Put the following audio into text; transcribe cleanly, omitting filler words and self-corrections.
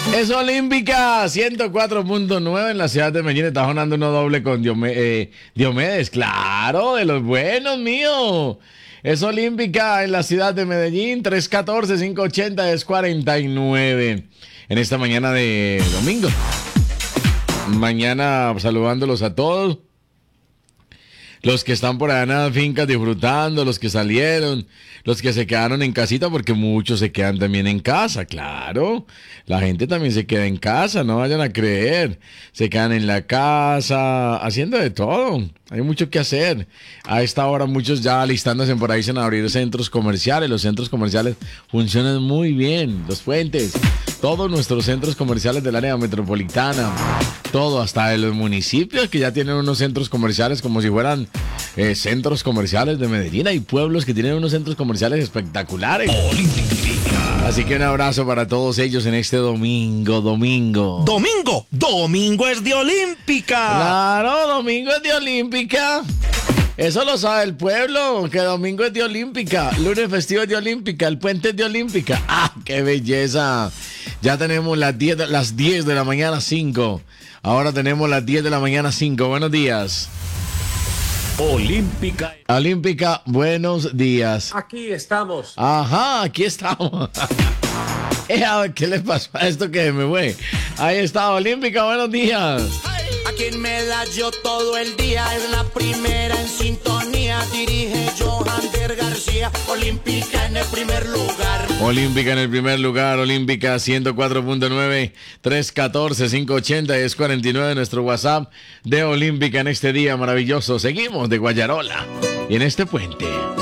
Es Olímpica 104.9 en la ciudad de Medellín. Está sonando uno doble con Diomedes. Claro, de los buenos, mío. Es Olímpica en la ciudad de Medellín. 314-580-1049. En esta mañana de domingo. Mañana saludándolos a todos. Los que están por allá en las fincas disfrutando, los que salieron, los que se quedaron en casita, porque muchos se quedan también en casa, claro. La gente también se queda en casa, no vayan a creer. Se quedan en la casa, haciendo de todo. Hay mucho que hacer. A esta hora muchos ya alistándose por ahí en abrir centros comerciales. Los centros comerciales funcionan muy bien. Los puentes, todos nuestros centros comerciales del área metropolitana. Todo, hasta de los municipios que ya tienen unos centros comerciales como si fueran centros comerciales de Medellín. Hay pueblos que tienen unos centros comerciales espectaculares. Así que un abrazo para todos ellos en este domingo. Domingo es de Olímpica. Claro, domingo es de Olímpica. Eso lo sabe el pueblo, que domingo es de Olímpica, lunes festivo es de Olímpica, el puente es de Olímpica. ¡Ah, qué belleza! Ya tenemos las 10 de la mañana 5. Ahora tenemos las 10 de la mañana 5. Buenos días. Olímpica, buenos días. Aquí estamos. Ajá, aquí estamos. A ver, ¿qué le pasó a esto que me fue? Ahí está, Olímpica, buenos días. Aquí en Medallo todo el día es la primera en sintonía. Dirige Johander García. Olímpica en el primer lugar. Olímpica en el primer lugar. Olímpica 104.9 314-580-1049. Nuestro WhatsApp de Olímpica en este día maravilloso. Seguimos de Guayarola y en este puente.